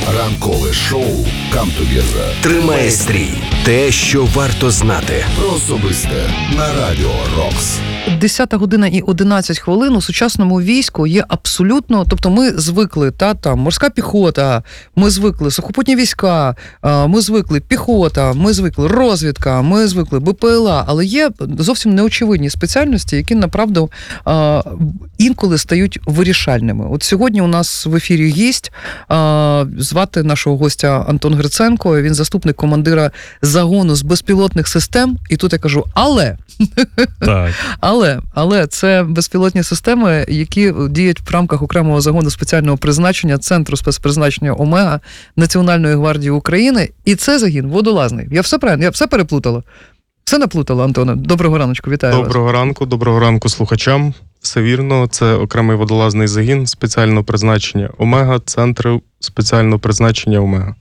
Ранкове шоу «Come Together» Тримає стрій. Те, що варто знати. про особисте на Радіо Рокс. 10 година і 11 хвилин у сучасному війську є абсолютно, тобто ми звикли, там морська піхота, ми звикли сухопутні війська, ми звикли піхота, ми звикли розвідка, ми звикли БПЛА, але є зовсім неочевидні спеціальності, які, направду, інколи стають вирішальними. От сьогодні у нас в ефірі гість, звати нашого гостя Антон Гриценко, він заступник командира загону з безпілотних систем, і тут я кажу, Так. Але це безпілотні системи, які діють в рамках окремого загону спеціального призначення Центру спецпризначення «Омега» Національної гвардії України. І це загін водолазний. Я все правильно, я все переплутала. Все наплутала, Антоне. Доброго раночку, вітаю вас. Доброго ранку слухачам. Все вірно, це окремий водолазний загін спеціального призначення «Омега», Центру спеціального призначення «Омега».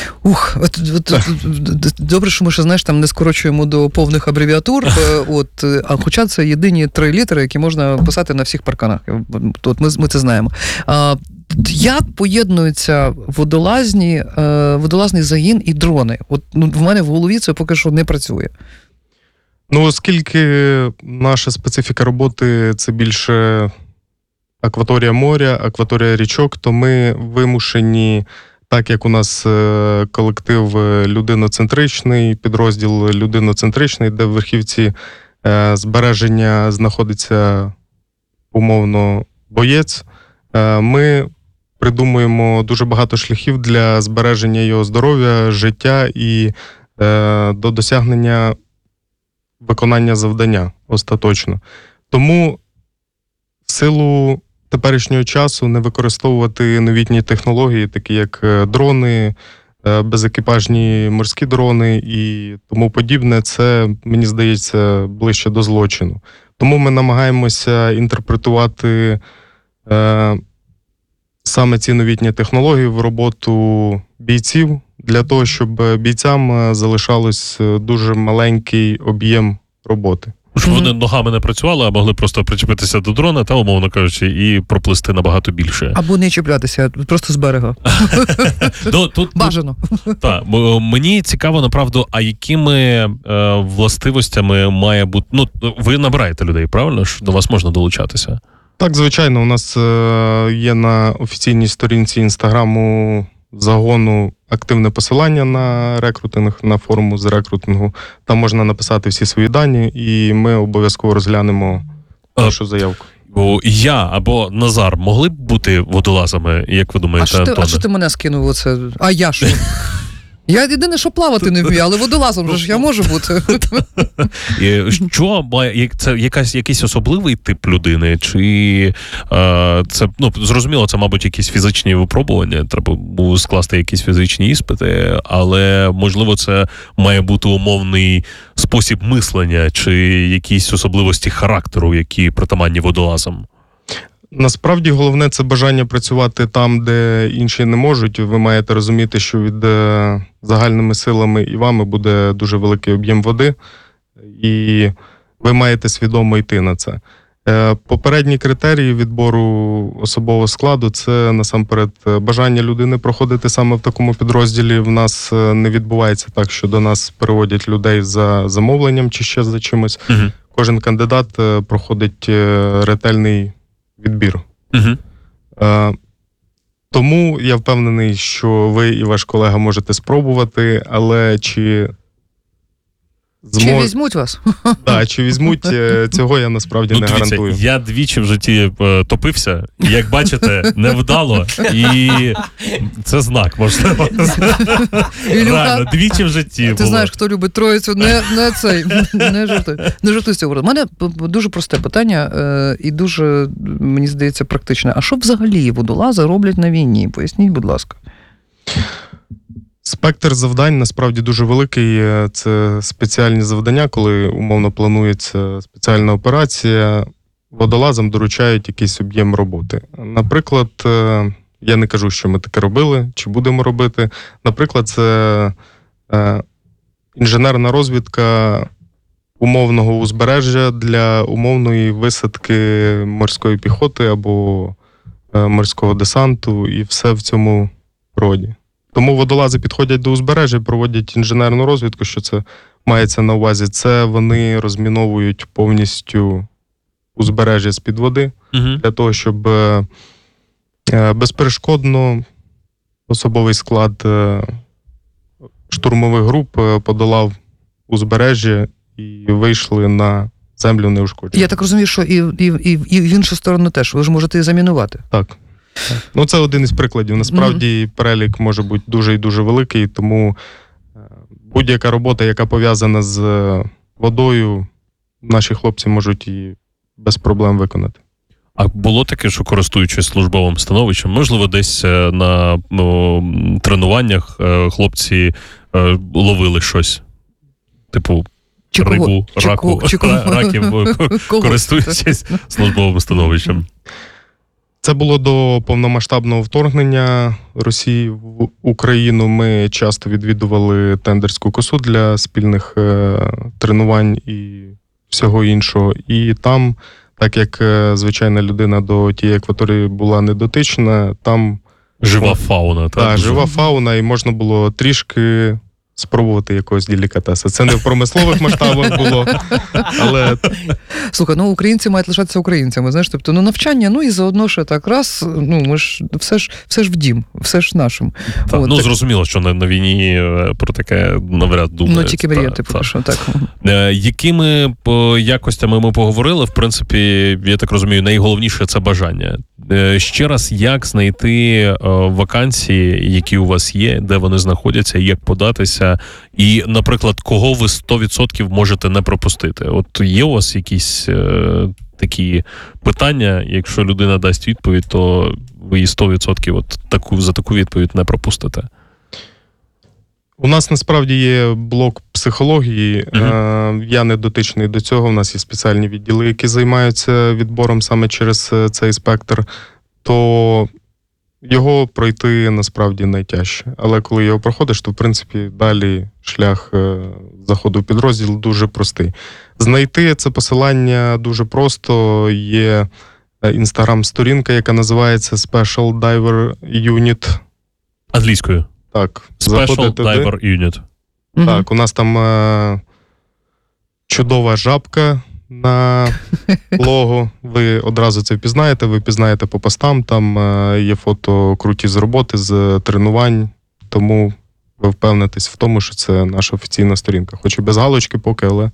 Добре, що ми ще, знаєш, там не скорочуємо до повних абревіатур, а хоча це єдині 3 літери, які можна писати на всіх парканах. Ми це знаємо. Як поєднуються водолазний загін і дрони? В мене в голові це поки що не працює. Оскільки наша специфіка роботи – це більше акваторія моря, акваторія річок, то ми вимушені, так як у нас колектив людиноцентричний, підрозділ людиноцентричний, де в верхівці збереження знаходиться умовно боєць, ми придумуємо дуже багато шляхів для збереження його здоров'я, життя і до досягнення виконання завдання остаточно. Тому в силу теперішнього часу не використовувати новітні технології, такі як дрони, безекіпажні морські дрони і тому подібне, це, мені здається, ближче до злочину. Тому ми намагаємося інтерпретувати саме ці новітні технології в роботу бійців, для того, щоб бійцям залишалось дуже маленький об'єм роботи. Щоб вони ногами не працювали, а могли просто причепитися до дрона, та, умовно кажучи, і проплисти набагато більше. Або не чіплятися, просто з берега. Бажано. Так, мені цікаво, направду, а якими властивостями має бути... Ви набираєте людей, правильно? Що до вас можна долучатися? Так, звичайно, у нас є на офіційній сторінці Інстаграму загону активне посилання на рекрутинг, на форму з рекрутингу. Там можна написати всі свої дані, і ми обов'язково розглянемо вашу заявку. Я або Назар могли б бути водолазами, як ви думаєте, Антоне? А що ти мене скинув оце? А я що? Я єдине, що плавати не вмію, але водолазом же ж я можу бути. Що має, це якийсь особливий тип людини? Чи це, зрозуміло, це, мабуть, якісь фізичні випробування, треба скласти якісь фізичні іспити, але, можливо, це має бути умовний спосіб мислення, чи якісь особливості характеру, які притаманні водолазам? Насправді, головне – це бажання працювати там, де інші не можуть. Ви маєте розуміти, що від загальними силами і вами буде дуже великий об'єм води, і ви маєте свідомо йти на це. Попередні критерії відбору особового складу – це, насамперед, бажання людини проходити саме в такому підрозділі. В нас не відбувається так, що до нас переводять людей за замовленням чи ще за чимось. Угу. Кожен кандидат проходить ретельний відбір. Угу. Тому я впевнений, що ви і ваш колега можете спробувати, але чи візьмуть вас? Так, чи візьмуть, цього я насправді не гарантую. Я двічі в житті топився, і, як бачите, невдало, і це знак, можливо. Реально, двічі в житті було. Ти знаєш, хто любить троїцю, не жартуй з цього. У мене дуже просте питання і дуже, мені здається, практичне. А що взагалі водолази роблять на війні? Поясніть, будь ласка. Спектр завдань насправді дуже великий. Це спеціальні завдання, коли умовно планується спеціальна операція, водолазам доручають якийсь об'єм роботи. Наприклад, я не кажу, що ми таке робили, чи будемо робити. Наприклад, це інженерна розвідка умовного узбережжя для умовної висадки морської піхоти або морського десанту і все в цьому роді. Тому водолази підходять до узбережжя, проводять інженерну розвідку, що це мається на увазі. Це вони розміновують повністю узбережжя з-під води, для того, щоб безперешкодно особовий склад штурмових груп подолав узбережжя і вийшли на землю неушкоджені. Я так розумію, що і в іншу сторону теж. Ви ж можете і замінувати. Так. Ну, це один із прикладів. Насправді, перелік може бути дуже і дуже великий, тому будь-яка робота, яка пов'язана з водою, наші хлопці можуть її без проблем виконати. А було таке, що користуючись службовим становищем, можливо, десь на тренуваннях хлопці ловили щось? Типу, рибу, раків, користуючись службовим становищем? Це було до повномасштабного вторгнення Росії в Україну. Ми часто відвідували Тендерську косу для спільних тренувань і всього іншого. І там, так як звичайна людина до тієї акваторії була недотична, там... Жива фауна. Так, жива фауна, і можна було трішки спробувати якогось делікатеса. Це не в промислових масштабах було, але... Слухай, українці мають лишатися українцями, знаєш, тобто, навчання, і заодно ще так раз, ми ж, все ж в дім, все ж нашим. Так, зрозуміло, що на війні про таке навряд думають. Тільки мріяти, поки що, так. Якими якостями ми поговорили, в принципі, я так розумію, найголовніше це бажання. Ще раз, як знайти вакансії, які у вас є, де вони знаходяться, як податися, і, наприклад, кого ви 100% можете не пропустити? От є у вас якісь такі питання, якщо людина дасть відповідь, то ви її 100% за таку відповідь не пропустите? У нас насправді є блок психології, я не дотичний до цього, у нас є спеціальні відділи, які займаються відбором саме через цей спектр, то його пройти насправді найтяжче. Але коли його проходиш, то в принципі далі шлях заходу в підрозділ дуже простий. Знайти це посилання дуже просто, є інстаграм-сторінка, яка називається Special Diver Unit. Англійською? Так. Special Diver Unit. Так, у нас там чудова жабка на лого. Ви одразу це впізнаєте, ви впізнаєте по постам, там є фото круті з роботи, з тренувань, тому ви впевнитесь в тому, що це наша офіційна сторінка. Хоч і без галочки поки, але...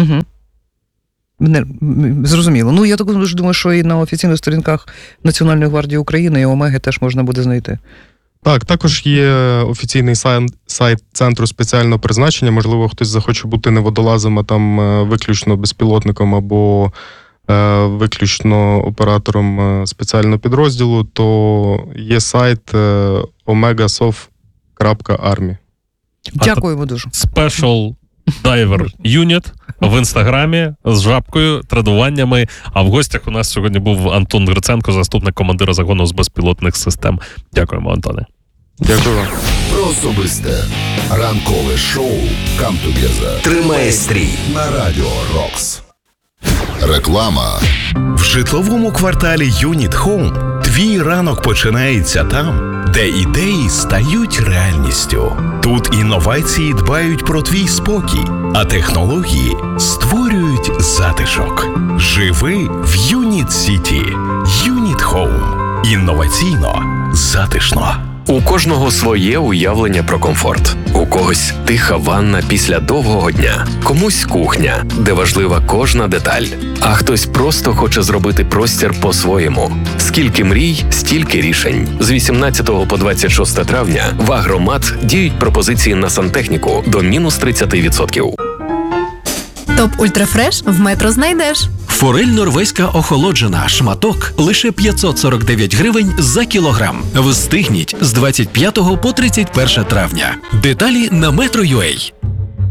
Зрозуміло. Я також думаю, що і на офіційних сторінках Національної гвардії України і Омеги теж можна буде знайти. Так, також є офіційний сайт Центру спеціального призначення. Можливо, хтось захоче бути не водолазом, а там виключно безпілотником або виключно оператором спеціального підрозділу, то є сайт omegasov.army. Дякуємо дуже. Special Diver Unit в інстаграмі з жабкою, тренуваннями. А в гостях у нас сьогодні був Антон Гриценко, заступник командира загону з безпілотних систем. Дякуємо, Антоне. Дякую вам. Про особисте. Ранкове шоу «Come Together» Тримає стрій на Радіо Рокс. Реклама. В житловому кварталі Юніт Хоум твій ранок починається там, де ідеї стають реальністю. Тут інновації дбають про твій спокій, а технології створюють затишок. Живи в Юніт Сіті. Юніт Хоум. Інноваційно, затишно. У кожного своє уявлення про комфорт. У когось тиха ванна після довгого дня, комусь кухня, де важлива кожна деталь. А хтось просто хоче зробити простір по-своєму. Скільки мрій, стільки рішень. З 18 по 26 травня в Агромат діють пропозиції на сантехніку до мінус 30%. Топ Ультрафреш в Метро знайдеш. Форель норвезька охолоджена, шматок лише 549 гривень за кілограм. Встигніть з 25 по 31 травня. Деталі на Metro.ua.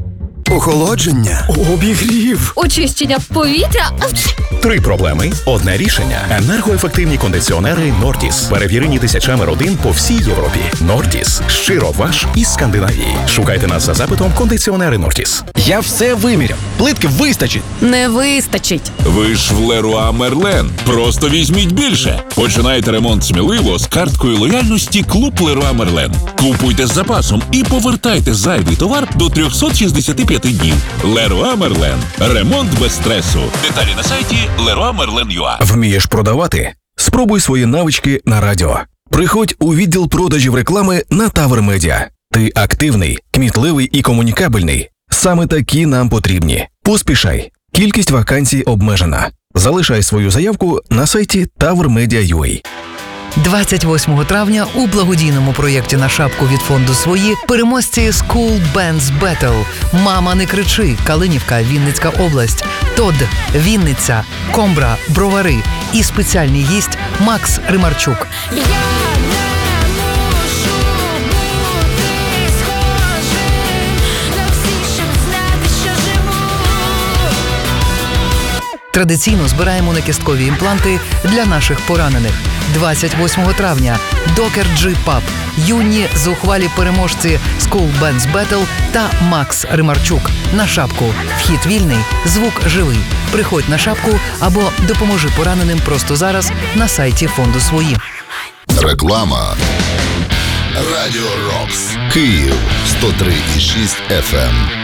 охолодження, обігрів. Очищення повітря. 3 проблеми – одне рішення. Енергоефективні кондиціонери Нортіс. Перевірені тисячами родин по всій Європі. Нортіс. Щиро ваш із Скандинавії. Шукайте нас за запитом кондиціонери Нортіс. Я все виміряв. Плитки вистачить. Не вистачить. Ви ж в Леруа Мерлен. Просто візьміть більше. Починайте ремонт сміливо з карткою лояльності Клуб Леруа Мерлен. Купуйте з запасом і повертайте зайвий товар до 365 днів. Леруа Мерлен. Ремонт без стресу. Деталі на сайті leroymerlin.ua. Вмієш продавати? Спробуй свої навички на радіо. Приходь у відділ продажів реклами на Тавр Медіа. Ти активний, кмітливий і комунікабельний. Саме такі нам потрібні. Поспішай. Кількість вакансій обмежена. Залишай свою заявку на сайті tavrmedia.ua. 28 травня у благодійному проєкті «На шапку» від фонду «Свої» переможці School Bands Battle «Мама, не кричи», Калинівка, Вінницька область, Тод, Вінниця, Комбра, Бровари і спеціальний гість Макс Римарчук. Традиційно збираємо на кісткові імпланти для наших поранених. 28 травня Докер Джи Паб, юні зухвалі переможці School Bands Battle та Макс Римарчук. На шапку. Вхід вільний, звук живий. Приходь на шапку або допоможи пораненим просто зараз на сайті фонду «Свої». Реклама. Радіо Рокс. Київ 103,6 FM.